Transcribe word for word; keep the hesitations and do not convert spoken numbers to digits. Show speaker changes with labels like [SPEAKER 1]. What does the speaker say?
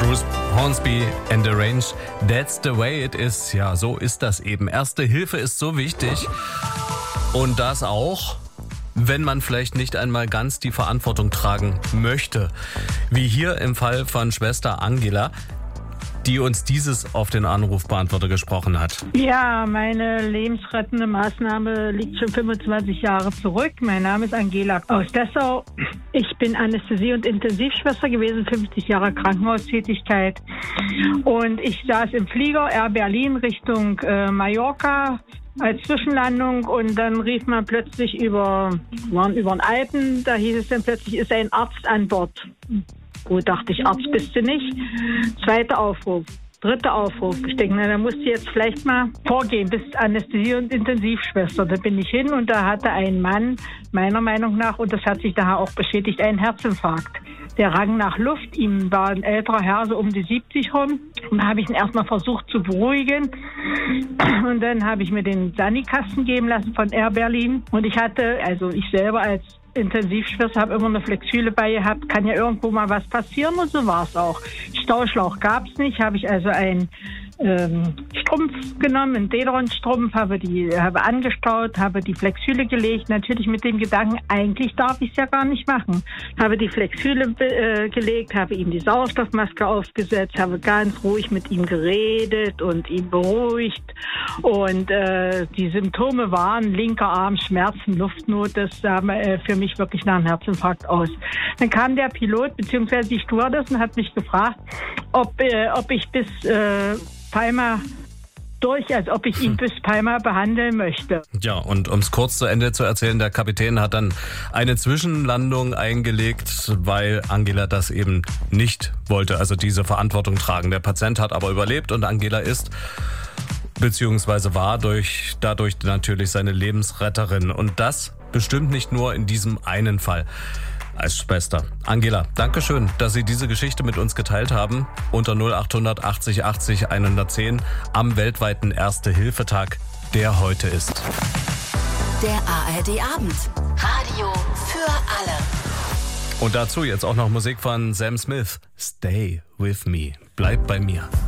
[SPEAKER 1] Bruce Hornsby and the Range. That's the way it is. Ja, so ist das eben. Erste Hilfe ist so wichtig. Und das auch, wenn man vielleicht nicht einmal ganz die Verantwortung tragen möchte. Wie hier im Fall von Schwester Angela, die uns dieses auf den Anrufbeantworter gesprochen hat.
[SPEAKER 2] Ja, meine lebensrettende Maßnahme liegt schon fünfundzwanzig Jahre zurück. Mein Name ist Angela aus Dessau. Ich bin Anästhesie- und Intensivschwester gewesen, fünfzig Jahre Krankenhaustätigkeit. Und ich saß im Flieger Air Berlin Richtung äh, Mallorca als Zwischenlandung und dann rief man plötzlich über, waren über den Alpen, da hieß es dann plötzlich, ist ein Arzt an Bord. Gut, dachte ich, Arzt bist du nicht. Zweiter Aufruf, dritter Aufruf. Ich denke, na, da musst du jetzt vielleicht mal vorgehen, bist Anästhesie- und Intensivschwester. Da bin ich hin und da hatte ein Mann, meiner Meinung nach, und das hat sich daher auch bestätigt, einen Herzinfarkt. Der rang nach Luft, ihm war ein älterer Herr, so um die siebzig rum. Und da habe ich ihn erstmal versucht zu beruhigen. Und dann habe ich mir den Sani-Kasten geben lassen von Air Berlin. Und ich hatte, also ich selber als Intensivschwester habe immer eine Flexüle bei gehabt, kann ja irgendwo mal was passieren und so war es auch. Stauschlauch gab es nicht, habe ich also einen ähm, Strumpf genommen, einen Dederon-Strumpf, habe die habe angestaut, habe die Flexüle gelegt, natürlich mit dem Gedanken, eigentlich darf ich es ja gar nicht machen. Habe die Flexüle äh, gelegt, habe ihm die Sauerstoffmaske aufgesetzt, habe ganz ruhig mit ihm geredet und ihn beruhigt und äh, die Symptome waren linker Arm, Schmerzen, Luftnot, das sah äh, für mich wirklich nach einem Herzinfarkt aus. Dann kam der Pilot bzw. die Stewardess und hat mich gefragt, ob, äh, ob ich bis äh, Palma durch, als ob ich ihn bis Palma behandeln möchte.
[SPEAKER 1] Ja, und um es kurz zu Ende zu erzählen, der Kapitän hat dann eine Zwischenlandung eingelegt, weil Angela das eben nicht wollte, also diese Verantwortung tragen. Der Patient hat aber überlebt und Angela ist beziehungsweise war durch, dadurch natürlich seine Lebensretterin. Und das bestimmt nicht nur in diesem einen Fall. Als Schwester. Angela, Dankeschön, dass Sie diese Geschichte mit uns geteilt haben. Unter null acht hundert achtzig achtzig hundertzehn am weltweiten Erste-Hilfe-Tag, der heute ist.
[SPEAKER 3] Der A R D Abend. Radio für alle.
[SPEAKER 1] Und dazu jetzt auch noch Musik von Sam Smith. Stay with me. Bleib bei mir.